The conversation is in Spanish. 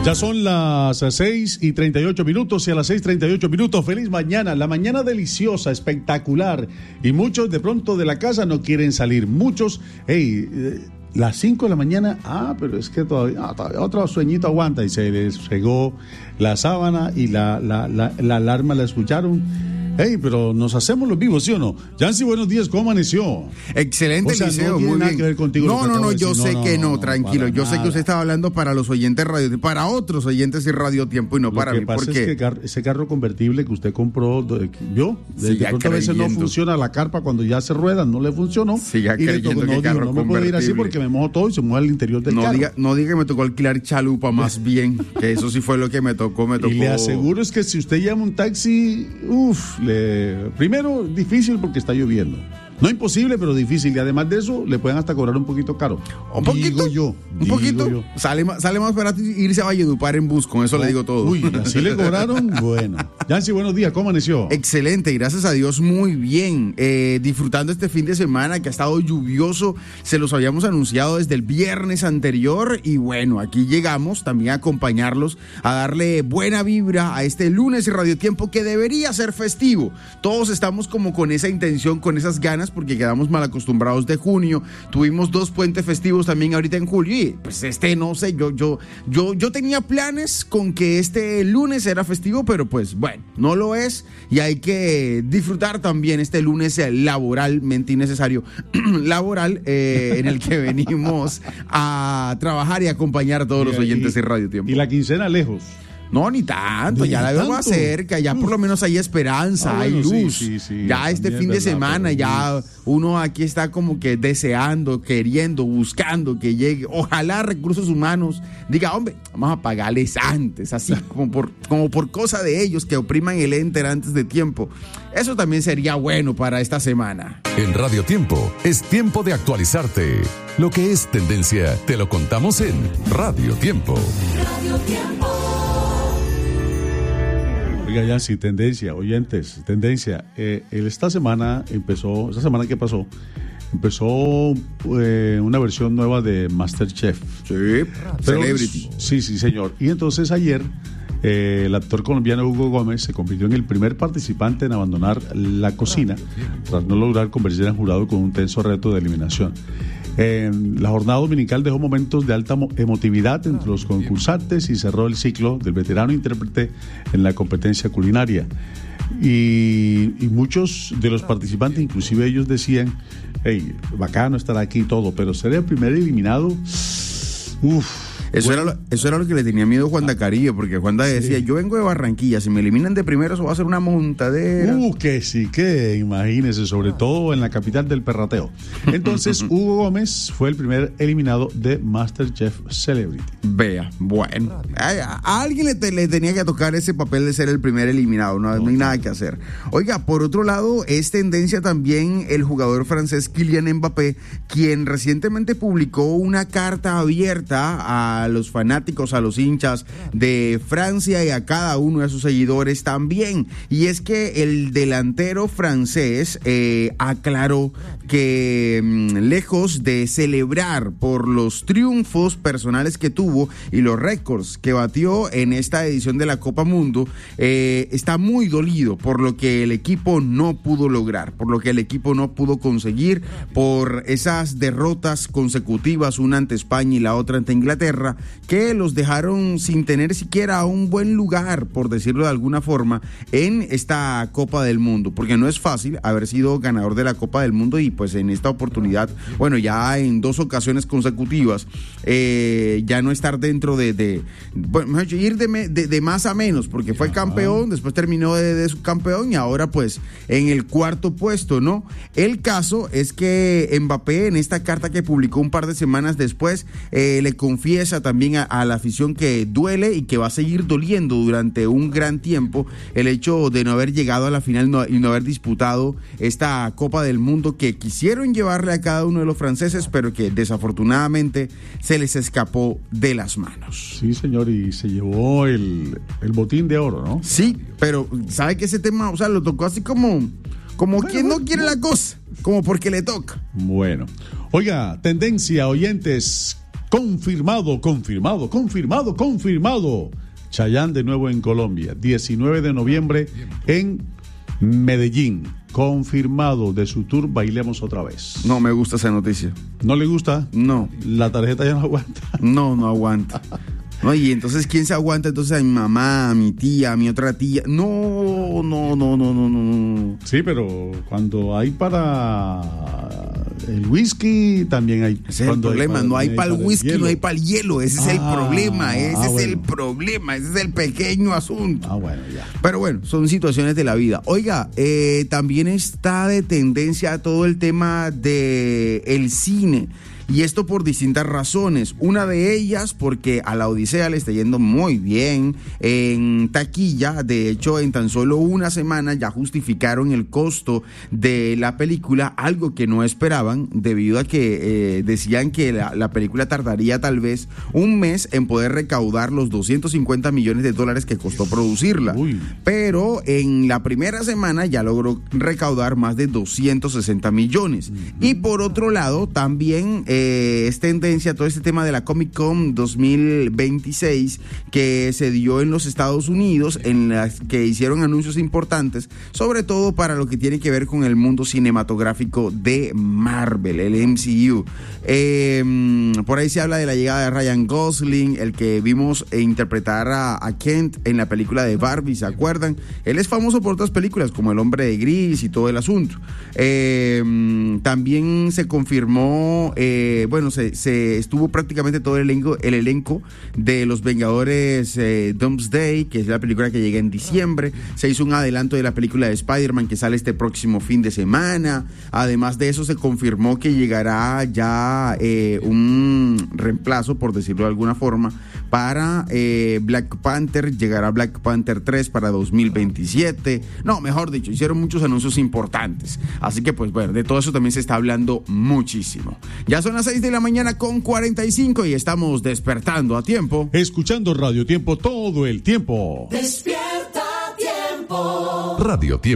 Ya son las 6:38 y a las 6:38, feliz mañana, la mañana deliciosa, espectacular, y muchos de pronto de la casa no quieren salir, muchos, las 5 de la mañana, pero es que todavía otro sueñito aguanta, y se les pegó la sábana y la alarma la escucharon. Pero nos hacemos los vivos, ¿sí o no? Yancy, buenos días, ¿cómo amaneció? Excelente, Liceo, no muy nada bien. Que ver contigo, no, yo sé que no, tranquilo. Yo sé que usted estaba hablando para los oyentes radio, para otros oyentes de Radio Tiempo y no para mí. Lo que pasa es que ese carro convertible que usted compró, ¿vio? De pronto a veces no funciona la carpa cuando ya se rueda, no le funcionó. Siga creyendo que carro no me puedo ir así porque me mojo todo y se mueve el interior del carro. No diga que me tocó alquilar chalupa, más bien, que eso sí fue lo que me tocó. Y le aseguro es que si usted llama un taxi, primero, difícil porque está lloviendo. No imposible, pero difícil. Y además de eso, le pueden hasta cobrar un poquito caro. ¿Un poquito? ¿Un poquito? Sale más barato irse a Valledupar en bus, con eso le digo todo. Uy, ¿así le cobraron? Bueno. Yancy, buenos días, ¿cómo amaneció? Excelente, gracias a Dios, muy bien. Disfrutando este fin de semana que ha estado lluvioso. Se los habíamos anunciado desde el viernes anterior. Y bueno, aquí llegamos también a acompañarlos, a darle buena vibra a este lunes y Radio Tiempo que debería ser festivo. Todos estamos como con esa intención, con esas ganas, porque quedamos mal acostumbrados de junio. Tuvimos 2 puentes festivos también ahorita en julio y pues no sé, yo tenía planes con que este lunes era festivo, pero pues bueno, no lo es y hay que disfrutar también este lunes laboralmente innecesario laboral en el que venimos a trabajar y acompañar a todos los oyentes de Radio Tiempo. Y la quincena lejos. No, ni tanto, ya la veo más cerca, ya por lo menos hay esperanza, hay luz. Sí, ya este fin de semana, ya uno aquí está como que deseando, queriendo, buscando que llegue. Ojalá Recursos Humanos diga, hombre, vamos a pagarles antes, así como por cosa de ellos, que opriman el enter antes de tiempo. Eso también sería bueno para esta semana. En Radio Tiempo es tiempo de actualizarte. Lo que es tendencia, te lo contamos en Radio Tiempo. Radio Tiempo. Oiga, ya sí, oyentes, esta semana que pasó, empezó una versión nueva de MasterChef. Sí, Celebrity. Sí, señor. Y entonces ayer, el actor colombiano Hugo Gómez se convirtió en el primer participante en abandonar la cocina, tras no lograr convencer al jurado con un tenso reto de eliminación. La jornada dominical dejó momentos de alta emotividad entre los concursantes y cerró el ciclo del veterano intérprete en la competencia culinaria. Y muchos de los participantes, inclusive ellos decían, bacano estar aquí y todo, pero ser el primer eliminado, Eso era lo que le tenía miedo a Juanda Carillo, porque Juanda decía, yo vengo de Barranquilla, si me eliminan de primero eso va a ser una montadera. Que sí, que imagínese, sobre todo en la capital del perrateo. Entonces, Hugo Gómez fue el primer eliminado de MasterChef Celebrity. Vea, bueno, a alguien le tenía que tocar ese papel de ser el primer eliminado, no hay nada que hacer. Oiga, por otro lado, es tendencia también el jugador francés Kylian Mbappé, quien recientemente publicó una carta abierta a los fanáticos, a los hinchas de Francia y a cada uno de sus seguidores también. Y es que el delantero francés aclaró que lejos de celebrar por los triunfos personales que tuvo y los récords que batió en esta edición de la Copa Mundo, está muy dolido por lo que el equipo no pudo lograr, por lo que el equipo no pudo conseguir, por esas derrotas consecutivas, una ante España y la otra ante Inglaterra, que los dejaron sin tener siquiera un buen lugar, por decirlo de alguna forma, en esta Copa del Mundo, porque no es fácil haber sido ganador de la Copa del Mundo y pues en esta oportunidad, bueno, ya en 2 ocasiones consecutivas, ya no estar dentro de ir de más a menos, porque fue campeón, después terminó de subcampeón y ahora pues en el 4º puesto, ¿no? El caso es que Mbappé en esta carta que publicó un par de semanas después, le confiesa también a la afición que duele y que va a seguir doliendo durante un gran tiempo el hecho de no haber llegado a la final y no haber disputado esta Copa del Mundo que quisieron llevarle a cada uno de los franceses, pero que desafortunadamente se les escapó de las manos. Sí, señor, y se llevó el botín de oro, ¿no? Sí, pero ¿sabe que ese tema, o sea, lo tocó así como quien no quiere la cosa, como porque le toca? Bueno, oiga, tendencia, oyentes. Confirmado. Chayanne de nuevo en Colombia. 19 de noviembre en Medellín. Confirmado de su tour Bailemos Otra Vez. No me gusta esa noticia. ¿No le gusta? No. La tarjeta ya no aguanta. No aguanta. No, y entonces, ¿quién se aguanta? Entonces, a mi mamá, a mi tía, a mi otra tía. No. Sí, pero cuando hay para el whisky, también hay. Ese es el problema. No hay para el whisky, no hay para el hielo. Ese es el problema. Ese es el problema. Ese es el pequeño asunto. Bueno, ya. Pero bueno, son situaciones de la vida. Oiga, también está de tendencia todo el tema de el cine. Y esto por distintas razones. Una de ellas porque a la Odisea le está yendo muy bien en taquilla. De hecho, en tan solo una semana ya justificaron el costo de la película, algo que no esperaban, debido a que decían que la película tardaría tal vez un mes en poder recaudar los $250 millones que costó producirla. Uy. Pero en la primera semana ya logró recaudar más de 260 millones. Y por otro lado, también es tendencia todo este tema de la Comic Con 2026 que se dio en los Estados Unidos, en las que hicieron anuncios importantes, sobre todo para lo que tiene que ver con el mundo cinematográfico de Marvel, el MCU. Por ahí se habla de la llegada de Ryan Gosling, el que vimos interpretar a Kent en la película de Barbie, ¿se acuerdan? Él es famoso por otras películas como El Hombre de Gris y todo el asunto. También se confirmó, se estuvo prácticamente todo el elenco de Los Vengadores Doomsday, que es la película que llega en diciembre. Se hizo un adelanto de la película de Spider-Man que sale este próximo fin de semana. Además de eso, se confirmó que llegará ya un reemplazo, por decirlo de alguna forma, para Black Panther. Llegará Black Panther 3 para 2027. No, mejor dicho, hicieron muchos anuncios importantes. Así que, pues bueno, de todo eso también se está hablando muchísimo. Ya son las 6 de la mañana con 45 y estamos despertando a tiempo. Escuchando Radio Tiempo todo el tiempo. Despierta a tiempo. Radio Tiempo.